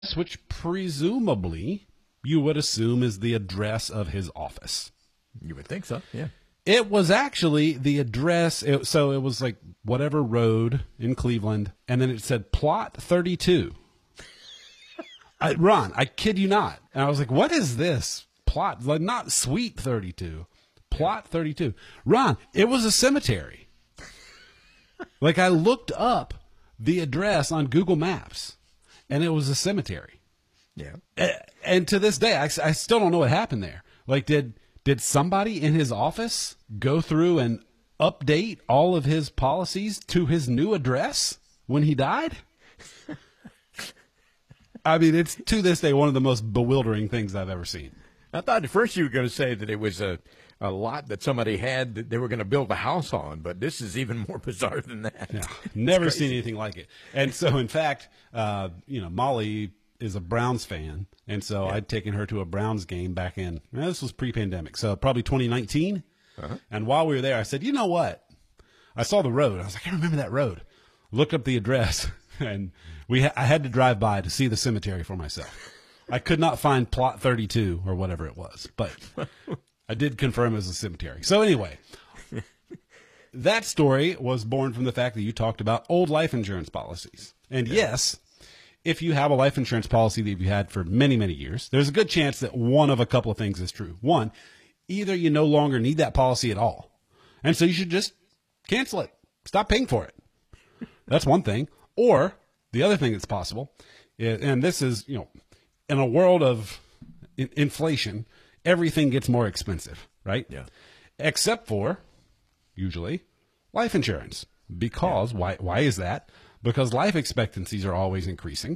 which presumably you would assume is the address of his office. You would think so, yeah. It was actually the address. So it was like whatever road in Cleveland, and then it said Plot 32. Ron, I kid you not. And I was like, what is this? Plot, like not Suite 32. Plot 32. Ron, it was a cemetery. Like I looked up the address on Google Maps, and it was a cemetery. Yeah. And to this day, I still don't know what happened there. Like, did somebody in his office go through and update all of his policies to his new address when he died? I mean, it's to this day one of the most bewildering things I've ever seen. I thought at first you were going to say that it was a lot that somebody had that they were going to build a house on, but this is even more bizarre than that. Yeah, never seen anything like it. And so, in fact, Molly is a Browns fan, and so I'd taken her to a Browns game back in, this was pre-pandemic, so probably 2019. Uh-huh. And while we were there, I said, you know what? I saw the road. I was like, I remember that road. Looked up the address, and I had to drive by to see the cemetery for myself. I could not find Plot 32 or whatever it was, but I did confirm it was a cemetery. So anyway, that story was born from the fact that you talked about old life insurance policies. And yes, if you have a life insurance policy that you've had for many, many years, there's a good chance that one of a couple of things is true. One, either you no longer need that policy at all, and so you should just cancel it. Stop paying for it. That's one thing. Or the other thing that's possible, and this is, in a world of inflation, everything gets more expensive, right? Yeah. Except for, usually, life insurance. Because, why is that? Because life expectancies are always increasing.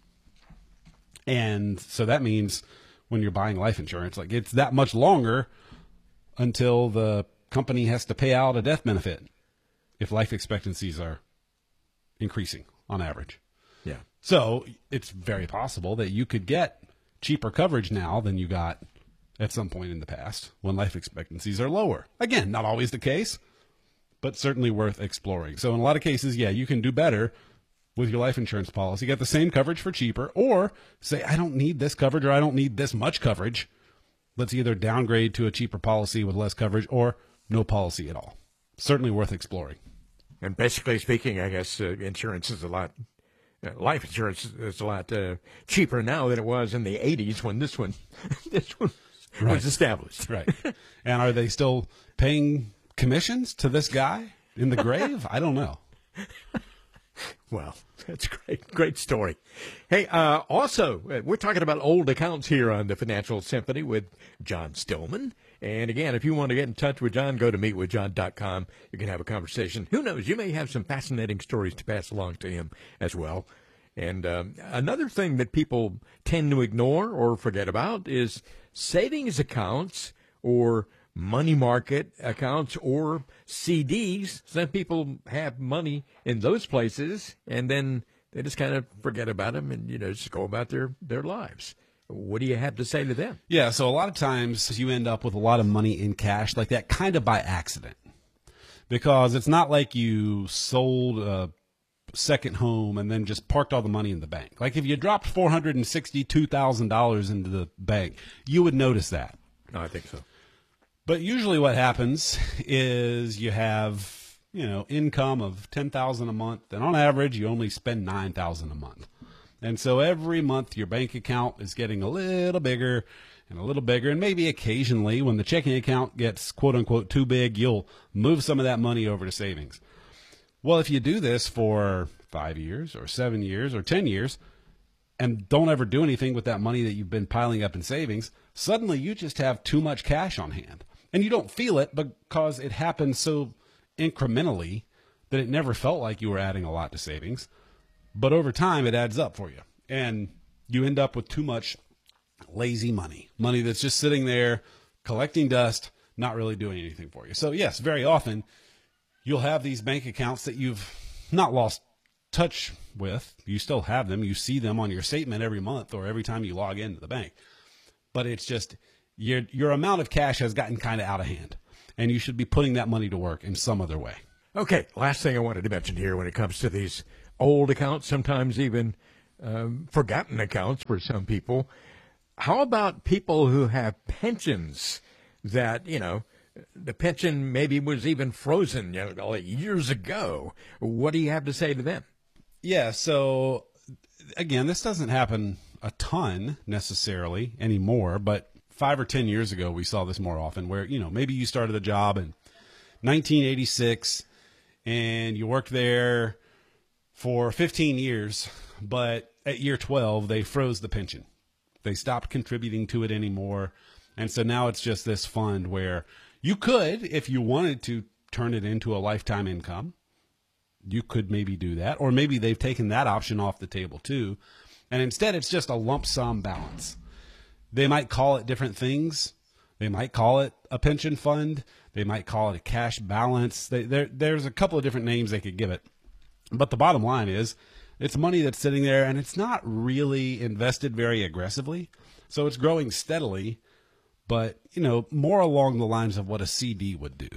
And so that means when you're buying life insurance, like it's that much longer until the company has to pay out a death benefit if life expectancies are increasing on average. Yeah. So it's very possible that you could get cheaper coverage now than you got at some point in the past when life expectancies are lower. Again, not always the case, but certainly worth exploring. So in a lot of cases, you can do better with your life insurance policy. Get the same coverage for cheaper, or say, I don't need this coverage or I don't need this much coverage. Let's either downgrade to a cheaper policy with less coverage or no policy at all. Certainly worth exploring. And basically speaking, I guess insurance is life insurance is a lot cheaper now than it was in the 80s when this one was established. Right. And are they still paying commissions to this guy in the grave? I don't know. Well, that's great. Great story. Hey, also, we're talking about old accounts here on the Financial Symphony with John Stillman. And again, if you want to get in touch with John, go to meetwithjohn.com. You can have a conversation. Who knows? You may have some fascinating stories to pass along to him as well. And another thing that people tend to ignore or forget about is savings accounts or money market accounts or CDs. Some people have money in those places, and then they just kind of forget about them and, just go about their lives. What do you have to say to them? Yeah, so a lot of times you end up with a lot of money in cash like that kind of by accident, because it's not like you sold a second home and then just parked all the money in the bank. Like if you dropped $462,000 into the bank, you would notice that. No, I think so. But usually what happens is you have, income of $10,000 a month, and on average you only spend $9,000 a month. And so every month your bank account is getting a little bigger and a little bigger, and maybe occasionally when the checking account gets quote unquote too big, you'll move some of that money over to savings. Well, if you do this for 5 years or 7 years or 10 years and don't ever do anything with that money that you've been piling up in savings, suddenly you just have too much cash on hand. And you don't feel it because it happens so incrementally that it never felt like you were adding a lot to savings. But over time, it adds up for you. And you end up with too much lazy money that's just sitting there collecting dust, not really doing anything for you. So yes, very often you'll have these bank accounts that you've not lost touch with. You still have them. You see them on your statement every month or every time you log into the bank. But it's just your amount of cash has gotten kind of out of hand, and you should be putting that money to work in some other way. Okay, last thing I wanted to mention here when it comes to these old accounts, sometimes even forgotten accounts for some people. How about people who have pensions that, the pension maybe was even frozen years ago? What do you have to say to them? Yeah, so again, this doesn't happen a ton necessarily anymore, but 5 or 10 years ago, we saw this more often where, maybe you started a job in 1986 and you worked there for 15 years, but at year 12, they froze the pension. They stopped contributing to it anymore. And so now it's just this fund where you could, if you wanted to, turn it into a lifetime income. You could maybe do that. Or maybe they've taken that option off the table too. And instead, it's just a lump sum balance. They might call it different things. They might call it a pension fund. They might call it a cash balance. There's a couple of different names they could give it. But the bottom line is it's money that's sitting there, and it's not really invested very aggressively. So it's growing steadily, but, more along the lines of what a CD would do,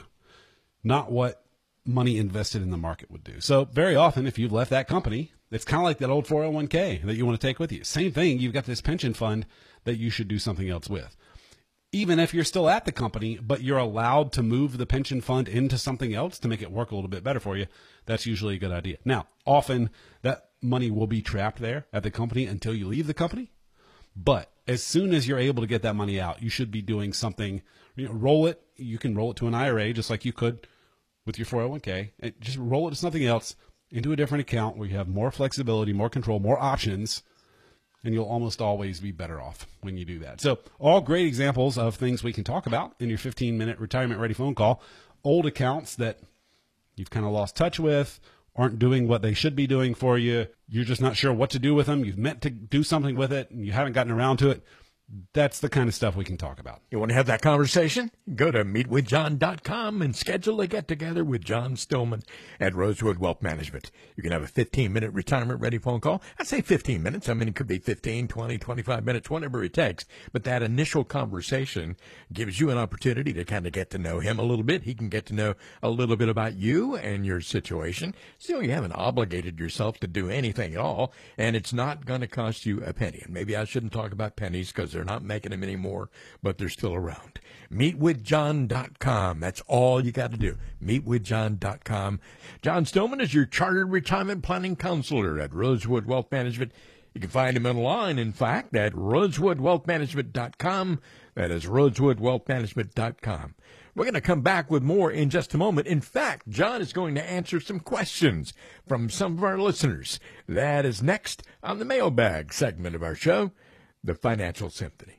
not what money invested in the market would do. So very often, if you've left that company, it's kind of like that old 401k that you want to take with you. Same thing, you've got this pension fund that you should do something else with. Even if you're still at the company, but you're allowed to move the pension fund into something else to make it work a little bit better for you, that's usually a good idea. Now, often that money will be trapped there at the company until you leave the company. But as soon as you're able to get that money out, you should be doing something, roll it. You can roll it to an IRA just like you could with your 401k, and just roll it to something else, into a different account where you have more flexibility, more control, more options, and you'll almost always be better off when you do that. So all great examples of things we can talk about in your 15-minute retirement-ready phone call. Old accounts that you've kind of lost touch with, aren't doing what they should be doing for you. You're just not sure what to do with them. You've meant to do something with it, and you haven't gotten around to it. That's the kind of stuff we can talk about. You want to have that conversation? Go to meetwithjohn.com and schedule a get-together with John Stillman at Rosewood Wealth Management. You can have a 15-minute retirement-ready phone call. I say 15 minutes. I mean, it could be 15, 20, 25 minutes, whatever it takes. But that initial conversation gives you an opportunity to kind of get to know him a little bit. He can get to know a little bit about you and your situation. Still, you haven't obligated yourself to do anything at all, and it's not going to cost you a penny. And maybe I shouldn't talk about pennies because they're not making them anymore, but they're still around. Meetwithjohn.com. That's all you got to do. Meetwithjohn.com. John Stillman is your chartered retirement planning counselor at Rosewood Wealth Management. You can find him online, in fact, at rosewoodwealthmanagement.com. That is rosewoodwealthmanagement.com. We're going to come back with more in just a moment. In fact, John is going to answer some questions from some of our listeners. That is next on the mailbag segment of our show, The Financial Symphony.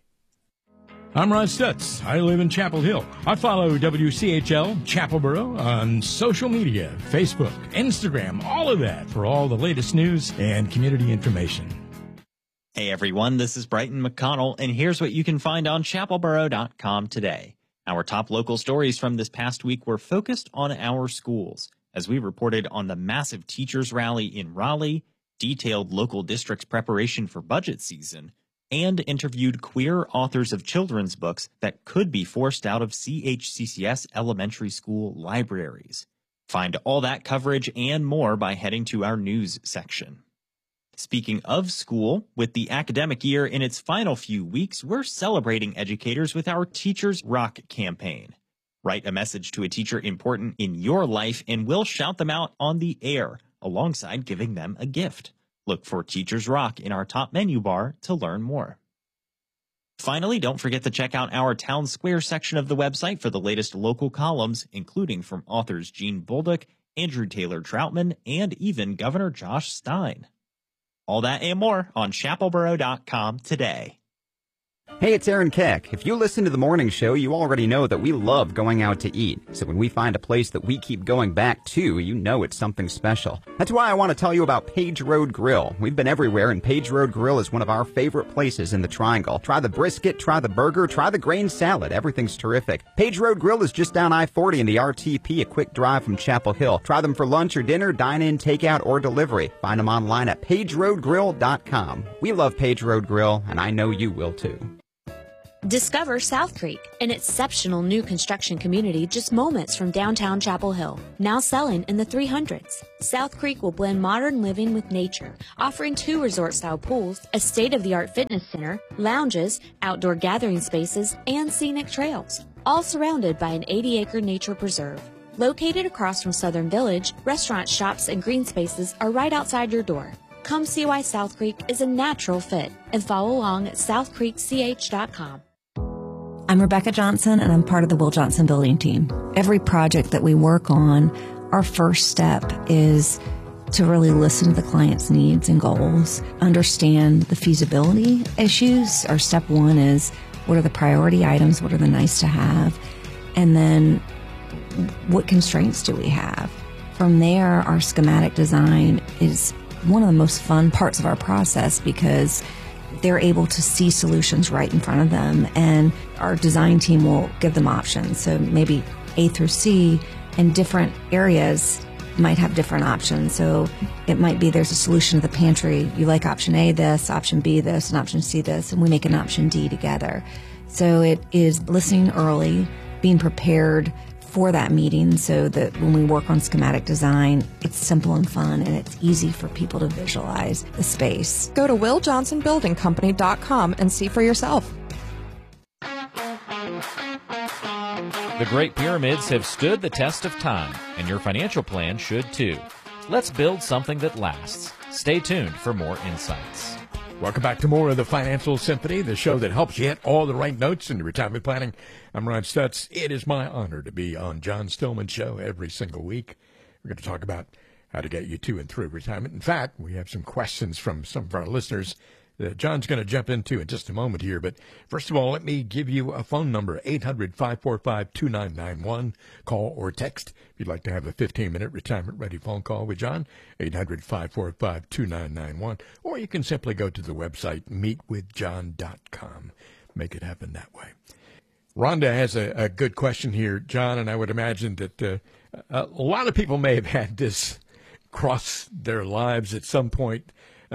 I'm Ron Stutz. I live in Chapel Hill. I follow WCHL Chapelboro on social media, Facebook, Instagram, all of that for all the latest news and community information. Hey everyone, this is Brighton McConnell, and here's what you can find on chapelboro.com today. Our top local stories from this past week were focused on our schools, as we reported on the massive teachers rally in Raleigh, detailed local districts' preparation for budget season, and interviewed queer authors of children's books that could be forced out of CHCCS elementary school libraries. Find all that coverage and more by heading to our news section. Speaking of school, with the academic year in its final few weeks, we're celebrating educators with our Teachers Rock campaign. Write a message to a teacher important in your life and we'll shout them out on the air, alongside giving them a gift. Look for Teachers Rock in our top menu bar to learn more. Finally, don't forget to check out our Town Square section of the website for the latest local columns, including from authors Gene Bolduc, Andrew Taylor Troutman, and even Governor Josh Stein. All that and more on chapelboro.com today. Hey, it's Aaron Keck. If you listen to the morning show, you already know that we love going out to eat. So when we find a place that we keep going back to, you know it's something special. That's why I want to tell you about Page Road Grill. We've been everywhere, and Page Road Grill is one of our favorite places in the Triangle. Try the brisket, try the burger, try the grain salad. Everything's terrific. Page Road Grill is just down I-40 in the RTP, a quick drive from Chapel Hill. Try them for lunch or dinner, dine-in, takeout, or delivery. Find them online at pageroadgrill.com. We love Page Road Grill, and I know you will too. Discover South Creek, an exceptional new construction community just moments from downtown Chapel Hill, now selling in the 300s. South Creek will blend modern living with nature, offering 2 resort-style pools, a state-of-the-art fitness center, lounges, outdoor gathering spaces, and scenic trails, all surrounded by an 80-acre nature preserve. Located across from Southern Village, restaurants, shops, and green spaces are right outside your door. Come see why South Creek is a natural fit and follow along at southcreekch.com. I'm Rebecca Johnson, and I'm part of the Will Johnson Building team. Every project that we work on, our first step is to really listen to the client's needs and goals, understand the feasibility issues. Our step 1 is, what are the priority items? What are the nice to have? And then what constraints do we have? From there, our schematic design is one of the most fun parts of our process because they're able to see solutions right in front of them, and our design team will give them options. So maybe A through C, and different areas might have different options. So it might be there's a solution to the pantry. You like option A this, option B this, and option C this, and we make an option D together. So it is listening early, being prepared for that meeting so that when we work on schematic design, it's simple and fun and it's easy for people to visualize the space. Go to WillJohnsonBuildingCompany.com and see for yourself. The Great Pyramids have stood the test of time, and your financial plan should too. Let's build something that lasts. Stay tuned for more insights. Welcome back to more of the Financial Symphony, the show that helps you hit all the right notes in your retirement planning. I'm Ron Stutz. It is my honor to be on John Stillman's show every single week. We're going to talk about how to get you to and through retirement. In fact, we have some questions from some of our listeners that John's going to jump into in just a moment here. But first of all, let me give you a phone number, 800-545-2991. Call or text if you'd like to have a 15-minute retirement-ready phone call with John, 800-545-2991. Or you can simply go to the website, meetwithjohn.com. Make it happen that way. Rhonda has a good question here, John, and I would imagine that a lot of people may have had this cross their lives at some point.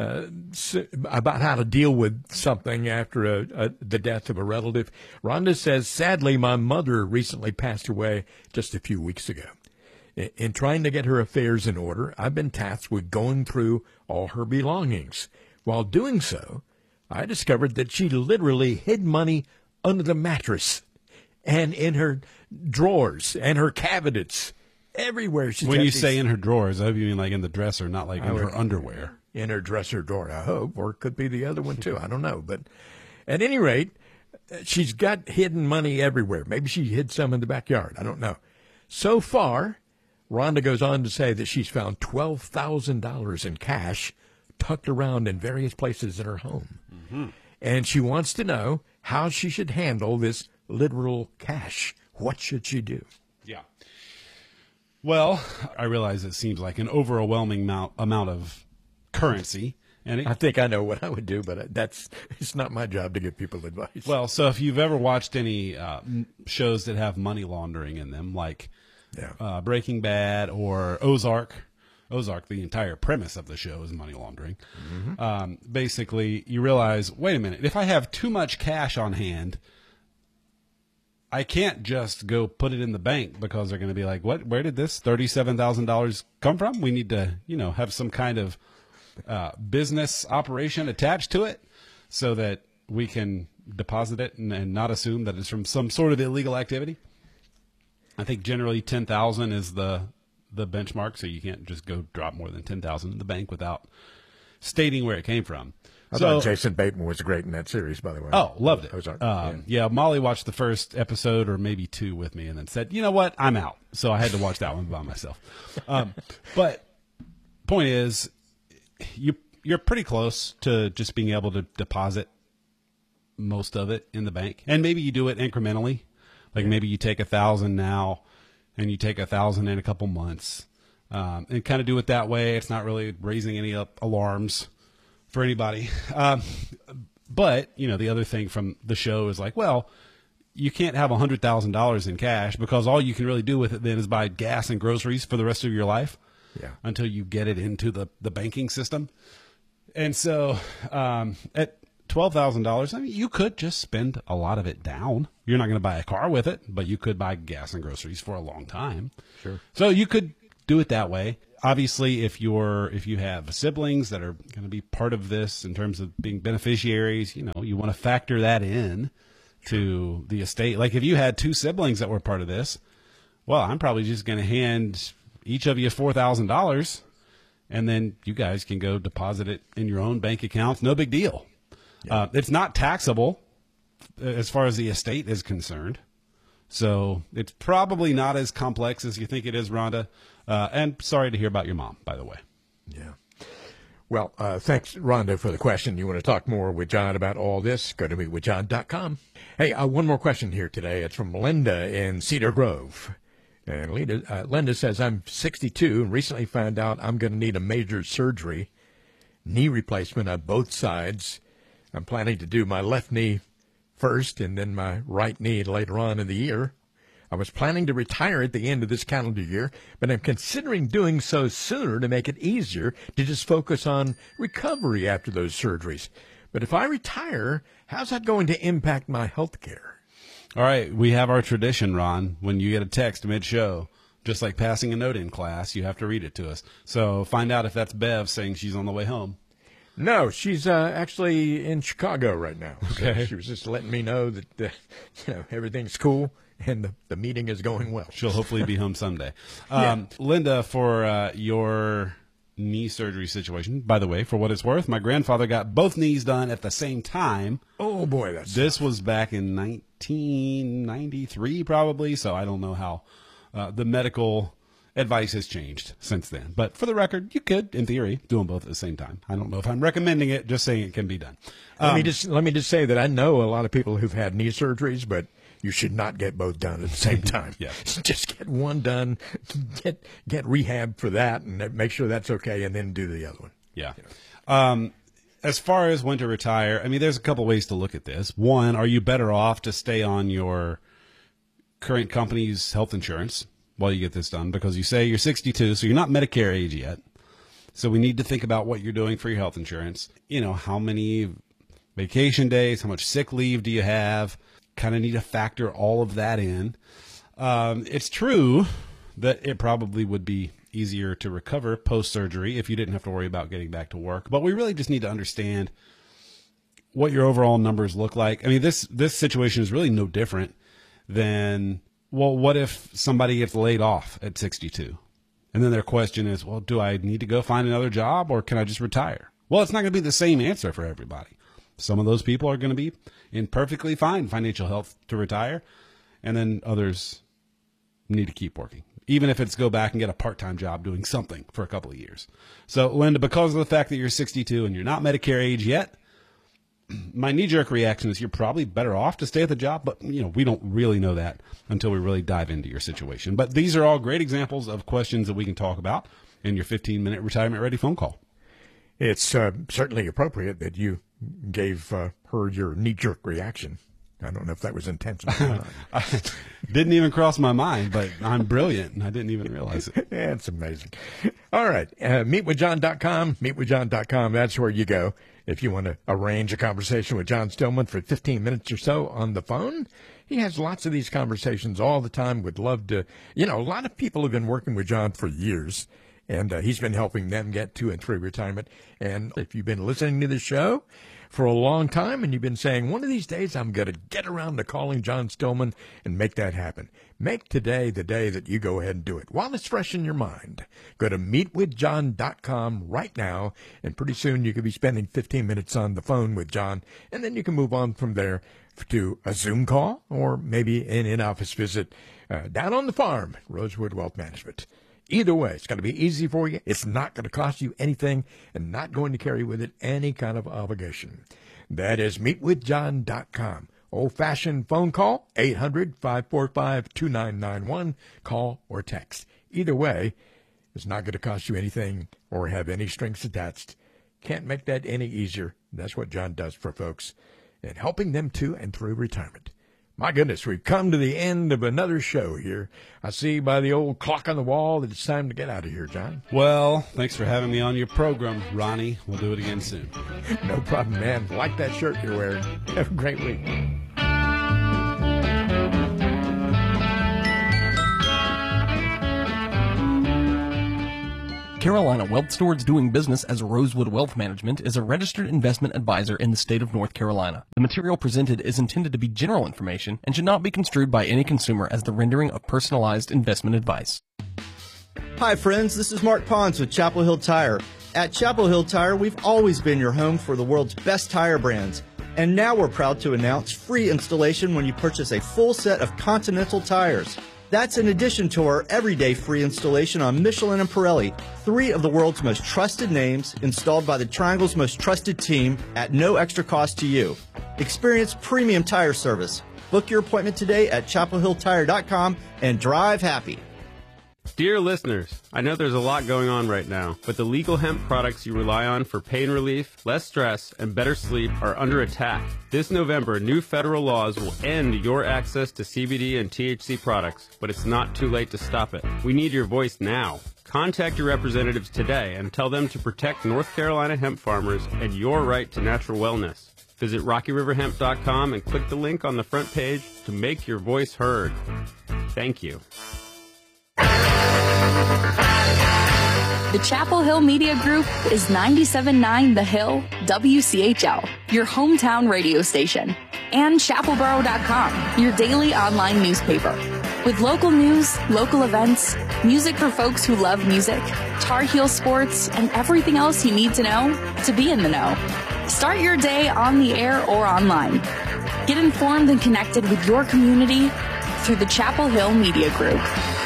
About how to deal with something after the death of a relative. Rhonda says, sadly, my mother recently passed away just a few weeks ago. In trying to get her affairs in order, I've been tasked with going through all her belongings. While doing so, I discovered that she literally hid money under the mattress and in her drawers and her cabinets. Everywhere. When you say in her drawers, I hope you mean like in the dresser, not like in her underwear. In her dresser drawer, I hope, or it could be the other one too. I don't know. But at any rate, she's got hidden money everywhere. Maybe she hid some in the backyard. I don't know. So far, Rhonda goes on to say that she's found $12,000 in cash tucked around in various places in her home. Mm-hmm. And she wants to know how she should handle this literal cash. What should she do? Yeah. Well, I realize it seems like an overwhelming amount of currency. And I think I know what I would do, but it's not my job to give people advice. Well, so if you've ever watched any shows that have money laundering in them, like Breaking Bad or Ozark, the entire premise of the show is money laundering. Mm-hmm. Basically, you realize, wait a minute, if I have too much cash on hand, I can't just go put it in the bank because they're going to be like, what? Where did this $37,000 come from? We need to, have some kind of business operation attached to it so that we can deposit it and not assume that it's from some sort of illegal activity. I think generally 10,000 is the benchmark, so you can't just go drop more than 10,000 in the bank without stating where it came from. I thought Jason Bateman was great in that series, by the way. Oh, loved it. Ozark. Yeah, Molly watched the first episode or maybe 2 with me and then said, you know what, I'm out. So I had to watch that one by myself. But point is, you're pretty close to just being able to deposit most of it in the bank. And maybe you do it incrementally. Like maybe you take 1,000 now and you take 1,000 in a couple months. And kind of do it that way. It's not really raising any alarms for anybody. But, the other thing from the show is like, well, you can't have $100,000 in cash because all you can really do with it then is buy gas and groceries for the rest of your life until you get it into the banking system. And so at $12,000, I mean, you could just spend a lot of it down. You're not going to buy a car with it, but you could buy gas and groceries for a long time. Sure. So you could do it that way. Obviously, if you have siblings that are going to be part of this in terms of being beneficiaries, you want to factor that in to the estate. Like if you had 2 siblings that were part of this, well, I'm probably just going to hand each of you $4,000, and then you guys can go deposit it in your own bank accounts. No big deal. Yeah. It's not taxable as far as the estate is concerned. So it's probably not as complex as you think it is, Rhonda. And sorry to hear about your mom, by the way. Yeah. Well, thanks, Rhonda, for the question. You want to talk more with John about all this? Go to meetwithjohn.com. Hey, one more question here today. It's from Linda in Cedar Grove. And Linda says, I'm 62 and recently found out I'm going to need a major surgery, knee replacement on both sides. I'm planning to do my left knee first and then my right knee later on in the year. I was planning to retire at the end of this calendar year, but I'm considering doing so sooner to make it easier to just focus on recovery after those surgeries. But if I retire, how's that going to impact my health care? All right, we have our tradition, Ron. When you get a text mid-show, just like passing a note in class, you have to read it to us. So find out if that's Bev saying she's on the way home. No, she's actually in Chicago right now. Okay. So she was just letting me know that everything's cool and the meeting is going well. She'll hopefully be home someday. Yeah. Linda, for your knee surgery situation, by the way, for what it's worth, my grandfather got both knees done at the same time. Oh, boy. This was back in 1993 probably, so I don't know how the medical advice has changed since then. But for the record, you could, in theory, do them both at the same time. I don't know if I'm recommending it, just saying it can be done. Let me just say that I know a lot of people who've had knee surgeries, but you should not get both done at the same time. Yeah. Just get one done, get rehab for that, and make sure that's okay, and then do the other one. Yeah. As far as when to retire, I mean, there's a couple ways to look at this. One, are you better off to stay on your current company's health insurance while you get this done? Because you say you're 62, so you're not Medicare age yet. So we need to think about what you're doing for your health insurance. How many vacation days, how much sick leave do you have? Kind of need to factor all of that in. It's true that it probably would be easier to recover post-surgery if you didn't have to worry about getting back to work. But we really just need to understand what your overall numbers look like. I mean, this situation is really no different than, well, what if somebody gets laid off at 62? And then their question is, well, do I need to go find another job or can I just retire? Well, it's not going to be the same answer for everybody. Some of those people are going to be in perfectly fine financial health to retire, and then others need to keep working, even if it's go back and get a part-time job doing something for a couple of years. So, Linda, because of the fact that you're 62 and you're not Medicare age yet, my knee-jerk reaction is you're probably better off to stay at the job, but we don't really know that until we really dive into your situation. But these are all great examples of questions that we can talk about in your 15-minute retirement-ready phone call. It's certainly appropriate that you gave her your knee-jerk reaction. I don't know if that was intentional or not. Didn't even cross my mind, but I'm brilliant, and I didn't even realize it. Yeah, it's amazing. All right, meetwithjohn.com, meetwithjohn.com, that's where you go if you want to arrange a conversation with John Stillman for 15 minutes or so on the phone. He has lots of these conversations all the time. Would love to, a lot of people have been working with John for years, and he's been helping them get to and through retirement. And if you've been listening to the show for a long time and you've been saying, one of these days I'm going to get around to calling John Stillman and make that happen, make today the day that you go ahead and do it while it's fresh in your mind. Go to meetwithjohn.com right now, and pretty soon you could be spending 15 minutes on the phone with John, and then you can move on from there to a Zoom call or maybe an in-office visit down on the farm, Rosewood Wealth Management. Either way, it's going to be easy for you. It's not going to cost you anything and not going to carry with it any kind of obligation. That is meetwithjohn.com. Old-fashioned phone call, 800-545-2991. Call or text. Either way, it's not going to cost you anything or have any strings attached. Can't make that any easier. That's what John does for folks and helping them to and through retirement. My goodness, we've come to the end of another show here. I see by the old clock on the wall that it's time to get out of here, John. Well, thanks for having me on your program, Ronnie. We'll do it again soon. No problem, man. Like that shirt you're wearing. Have a great week. Carolina Wealth Stewards doing business as Rosewood Wealth Management is a registered investment advisor in the state of North Carolina. The material presented is intended to be general information and should not be construed by any consumer as the rendering of personalized investment advice. Hi friends, this is Mark Pons with Chapel Hill Tire. At Chapel Hill Tire, we've always been your home for the world's best tire brands. And now we're proud to announce free installation when you purchase a full set of Continental tires. That's in addition to our everyday free installation on Michelin and Pirelli, 3 of the world's most trusted names installed by the Triangle's most trusted team at no extra cost to you. Experience premium tire service. Book your appointment today at chapelhilltire.com and drive happy. Dear listeners, I know there's a lot going on right now, but the legal hemp products you rely on for pain relief, less stress, and better sleep are under attack. This November, new federal laws will end your access to CBD and THC products, but it's not too late to stop it. We need your voice now. Contact your representatives today and tell them to protect North Carolina hemp farmers and your right to natural wellness. Visit RockyRiverHemp.com and click the link on the front page to make your voice heard. Thank you. The Chapel Hill Media Group is 97.9 The Hill, WCHL, your hometown radio station, and chapelboro.com, your daily online newspaper. With local news, local events, music for folks who love music, Tar Heel sports, and everything else you need to know to be in the know. Start your day on the air or online. Get informed and connected with your community through the Chapel Hill Media Group.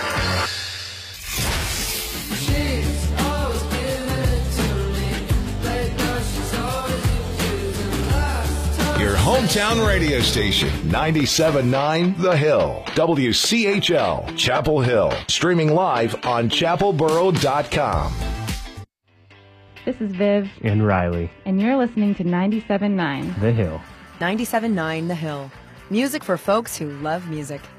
Your hometown radio station, 97.9 The Hill, WCHL, Chapel Hill. Streaming live on chapelboro.com. This is Viv. And Riley. And you're listening to 97.9 The Hill. 97.9 The Hill. Music for folks who love music.